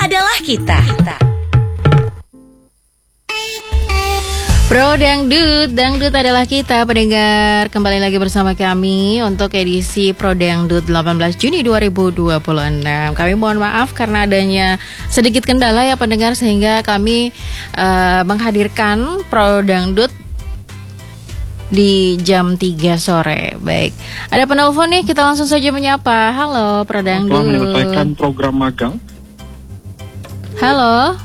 adalah kita. Pro Dangdut, Dangdut adalah kita pendengar. Kembali lagi bersama kami untuk edisi Pro Dangdut 18 Juni 2026. Kami mohon maaf karena adanya sedikit kendala ya pendengar, sehingga kami menghadirkan Pro Dangdut di jam 3 sore. Baik, ada penelpon nih, kita langsung saja menyapa. Halo Pro Dangdut. Telah menyelesaikan program magang. Halo.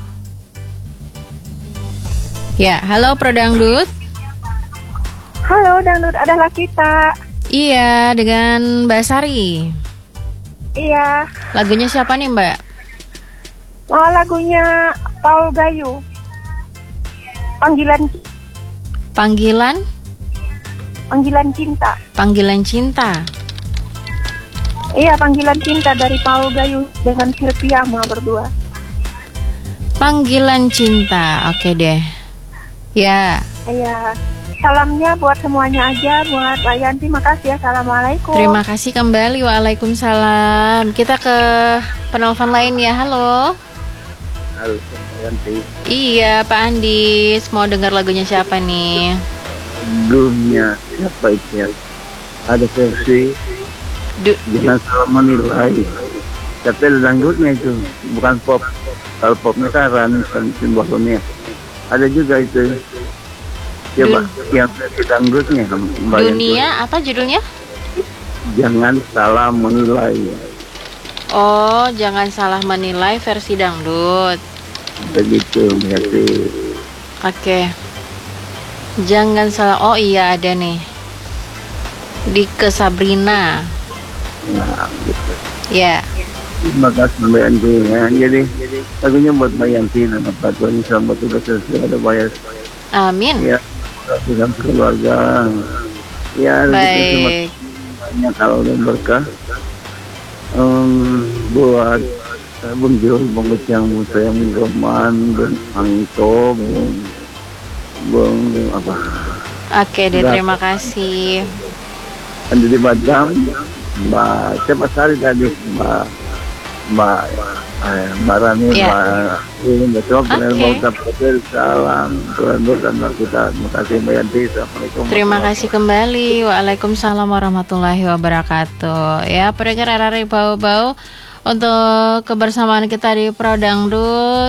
Ya, halo Pro Dangdut. Halo, Dangdut adalah kita. Iya, dengan Mbak Sari. Iya. Lagunya siapa nih Mbak? Oh, lagunya Paul Gayu. Panggilan Cinta. Panggilan Cinta. Iya, Panggilan Cinta dari Paul Gayu dengan Sylvia berdua. Panggilan Cinta, oke deh. Ya. Iya. Salamnya buat semuanya aja, buat Mbak Yanti. Makasih ya. Assalamualaikum. Terima kasih kembali. Waalaikumsalam. Kita ke penelpon lain ya. Halo. Halo, Mbak Yanti. Iya, Pak Andis. Mau dengar lagunya siapa nih? Dunia siapa itu ya? Ada versi Jangan Salah Menilai. Tapi ada dangdutnya itu, bukan pop. Kalau popnya kan Ranis dan Simbolonnya. Ada juga itu. Coba yang versi dangdutnya Mbak Dunia Yanti. apa judulnya? Jangan Salah Menilai. Oh, Jangan Salah Menilai versi dangdut. Begitu, Mbak Yanti. Oke. Jangan salah. Oh iya, ada nih. Dike Sabrina. Nah, gitu. Ya. Terima kasih Mbak Yanti ya. Jadi lagunya buat Mbak Yanti dan Pak Tuhan selamat tugas ada bayar. Amin. Ya, dengan keluarga. Ya, baik. Banyak kalau dan berkah. Buat Bung Jul, Bung Ucang, saya Roman, Bung Angto, Bung apa? Oke deh, terima kasih. Andi di Batam, Mbak siapa Sari tadi, Mbak Rani, Ya. Mbak Coba, Oke. Mbak salam, Tuhan dan kita, terima kasih Mbak Yanti, Assalamualaikum. Terima kasih kembali. Waalaikumsalam warahmatullahi wabarakatuh. Ya, pendengar RRI Bau-Bau, untuk kebersamaan kita di Pro Dangdut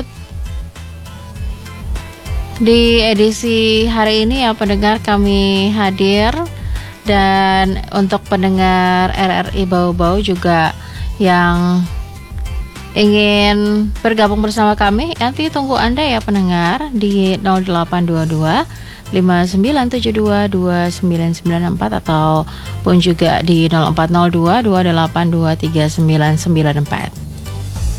di edisi hari ini ya pendengar, kami hadir. Dan untuk pendengar RRI Bau-Bau juga yang ingin bergabung bersama kami, nanti tunggu Anda ya pendengar di 0822 5972 2994 ataupun juga di 0402 2823 994.